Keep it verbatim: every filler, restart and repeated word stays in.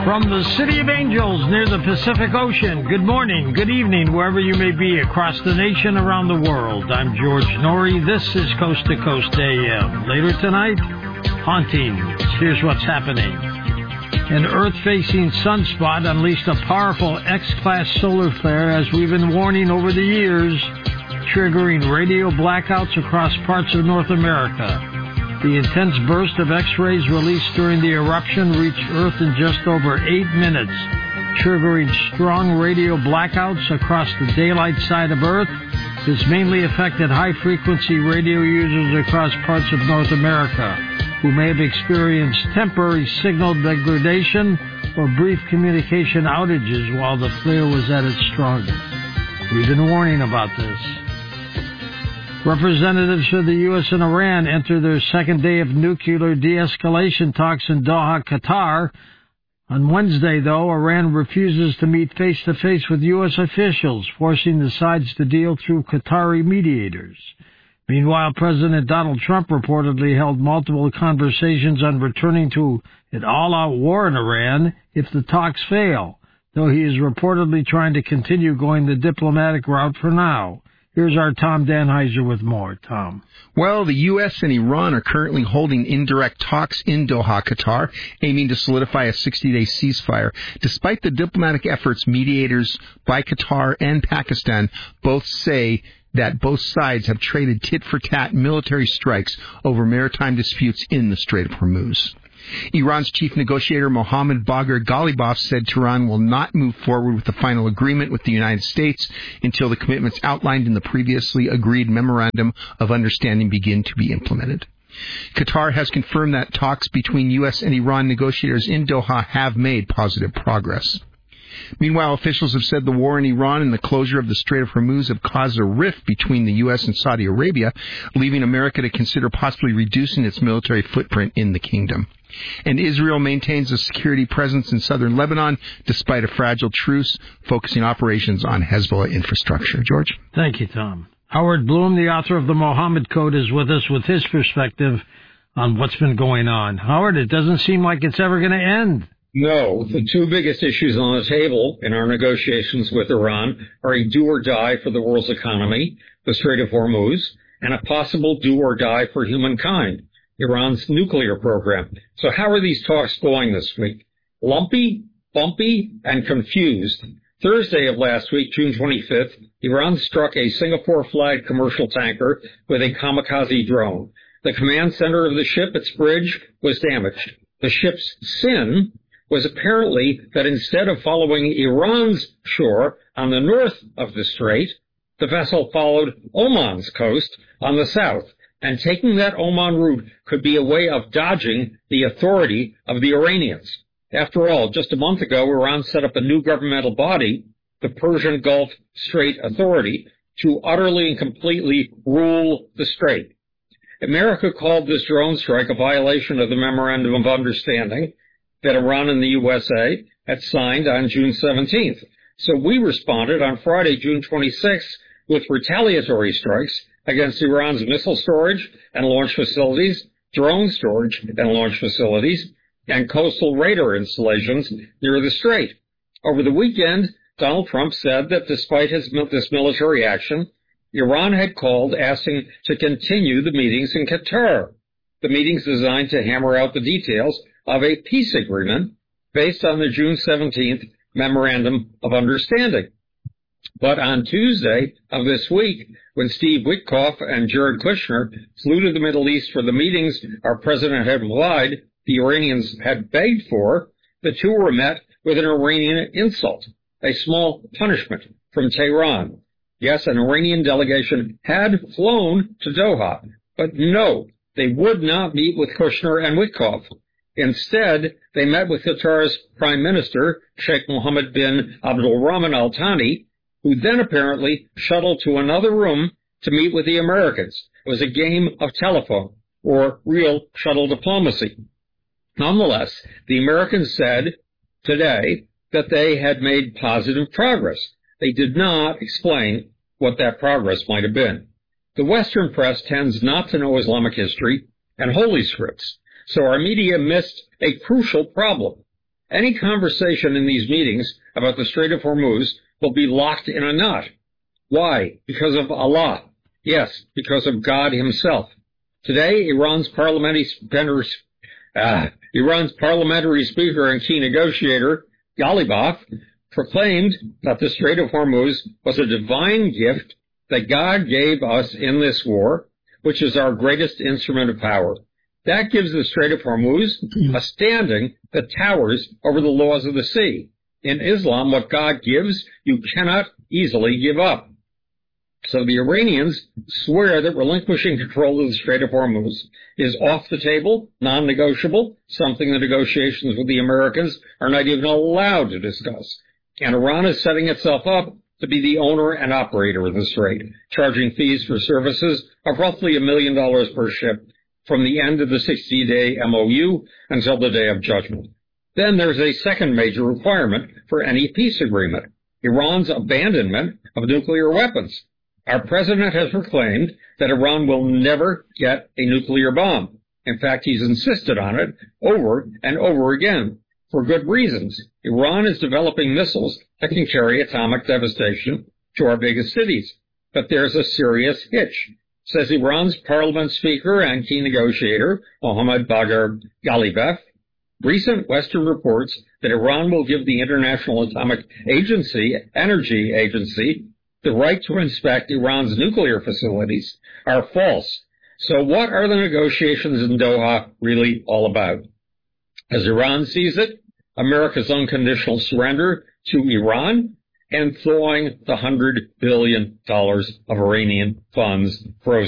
From the City of Angels near the Pacific Ocean, good morning, good evening, wherever you may be across the nation, around the world. I'm George Norrie. This is Coast to Coast A M. Later tonight, hauntings. Here's what's happening. An Earth-facing sunspot unleashed a powerful X-class solar flare, as we've been warning over the years, triggering radio blackouts across parts of North America. The intense burst of X-rays released during the eruption reached Earth in just over eight minutes, triggering strong radio blackouts across the daylight side of Earth. This mainly affected high-frequency radio users across parts of North America, who may have experienced temporary signal degradation or brief communication outages while the flare was at its strongest. We've been warning about this. Representatives of the U S and Iran enter their second day of nuclear de-escalation talks in Doha, Qatar. On Wednesday, though, Iran refuses to meet face-to-face with U S officials, forcing the sides to deal through Qatari mediators. Meanwhile, President Donald Trump reportedly held multiple conversations on returning to an all-out war in Iran if the talks fail, though he is reportedly trying to continue going the diplomatic route for now. Here's our Tom Danheiser with more. Tom. Well, the U S and Iran are currently holding indirect talks in Doha, Qatar, aiming to solidify a sixty-day ceasefire. Despite the diplomatic efforts, mediators by Qatar and Pakistan both say that both sides have traded tit-for-tat military strikes over maritime disputes in the Strait of Hormuz. Iran's chief negotiator Mohammad Bagher Ghalibaf said Tehran will not move forward with the final agreement with the United States until the commitments outlined in the previously agreed Memorandum of Understanding begin to be implemented. Qatar has confirmed that talks between U S and Iran negotiators in Doha have made positive progress. Meanwhile, officials have said the war in Iran and the closure of the Strait of Hormuz have caused a rift between the U S and Saudi Arabia, leaving America to consider possibly reducing its military footprint in the kingdom. And Israel maintains a security presence in southern Lebanon, despite a fragile truce, focusing operations on Hezbollah infrastructure. George? Thank you, Tom. Howard Bloom, the author of the Mohammed Code, is with us with his perspective on what's been going on. Howard, it doesn't seem like it's ever going to end. No, the two biggest issues on the table in our negotiations with Iran are a do-or-die for the world's economy, the Strait of Hormuz, and a possible do-or-die for humankind, Iran's nuclear program. So how are these talks going this week? Lumpy, bumpy, and confused. Thursday of last week, June twenty-fifth, Iran struck a Singapore-flagged commercial tanker with a kamikaze drone. The command center of the ship, its bridge, was damaged. The ship's sin was apparently that instead of following Iran's shore on the north of the strait, the vessel followed Oman's coast on the south, and taking that Oman route could be a way of dodging the authority of the Iranians. After all, just a month ago, Iran set up a new governmental body, the Persian Gulf Strait Authority, to utterly and completely rule the strait. America called this drone strike a violation of the Memorandum of Understanding that Iran and the U S A had signed on June seventeenth. So we responded on Friday, June twenty-sixth, with retaliatory strikes against Iran's missile storage and launch facilities, drone storage and launch facilities, and coastal radar installations near the strait. Over the weekend, Donald Trump said that despite his, this military action, Iran had called asking to continue the meetings in Qatar. The meetings designed to hammer out the details of a peace agreement based on the June seventeenth Memorandum of Understanding. But on Tuesday of this week, when Steve Witkoff and Jared Kushner flew to the Middle East for the meetings our president had implied the Iranians had begged for, the two were met with an Iranian insult, a small punishment from Tehran. Yes, an Iranian delegation had flown to Doha, but no, they would not meet with Kushner and Witkoff. Instead, they met with Qatar's Prime Minister, Sheikh Mohammed bin Abdulrahman Al Thani, who then apparently shuttled to another room to meet with the Americans. It was a game of telephone, or real shuttle diplomacy. Nonetheless, the Americans said today that they had made positive progress. They did not explain what that progress might have been. The Western press tends not to know Islamic history and holy scripts, so our media missed a crucial problem. Any conversation in these meetings about the Strait of Hormuz will be locked in a knot. Why? Because of Allah. Yes, because of God himself. Today, Iran's parliamentary, uh, Iran's parliamentary speaker and key negotiator, Ghalibaf, proclaimed that the Strait of Hormuz was a divine gift that God gave us in this war, which is our greatest instrument of power. That gives the Strait of Hormuz a standing that towers over the laws of the sea. In Islam, what God gives, you cannot easily give up. So the Iranians swear that relinquishing control of the Strait of Hormuz is off the table, non-negotiable, something the negotiations with the Americans are not even allowed to discuss. And Iran is setting itself up to be the owner and operator of the strait, charging fees for services of roughly a million dollars per ship from the end of the sixty-day M O U until the day of judgment. Then there's a second major requirement for any peace agreement, Iran's abandonment of nuclear weapons. Our president has proclaimed that Iran will never get a nuclear bomb. In fact, he's insisted on it over and over again, for good reasons. Iran is developing missiles that can carry atomic devastation to our biggest cities. But there's a serious hitch, says Iran's parliament speaker and key negotiator, Mohammad Bagher Ghalibaf. Recent Western reports that Iran will give the International Atomic Agency, Energy Agency, the right to inspect Iran's nuclear facilities are false. So what are the negotiations in Doha really all about? As Iran sees it, America's unconditional surrender to Iran and thawing the one hundred billion dollars of Iranian funds frozen.